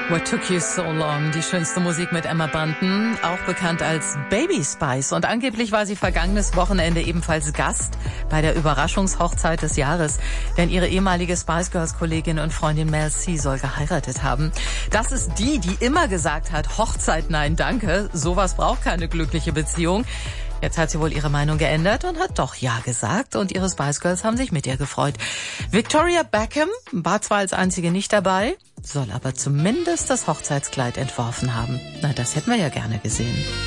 What Took You So Long, die schönste Musik mit Emma Bunton, auch bekannt als Baby Spice. Und angeblich war sie vergangenes Wochenende ebenfalls Gast bei der Überraschungshochzeit des Jahres, denn ihre ehemalige Spice Girls Kollegin und Freundin Mel C soll geheiratet haben. Das ist die immer gesagt hat, Hochzeit nein danke, sowas braucht keine glückliche Beziehung. Jetzt hat sie wohl ihre Meinung geändert und hat doch Ja gesagt und ihre Spice Girls haben sich mit ihr gefreut. Victoria Beckham war zwar als einzige nicht dabei, soll aber zumindest das Hochzeitskleid entworfen haben. Na, das hätten wir ja gerne gesehen.